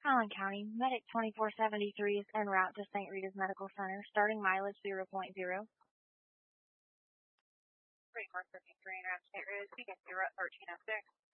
Collin County, Medic 2473 is en route to St. Rita's Medical Center, starting mileage 0.0. 2473 en route to St. Rita's, begin 0 at 1306.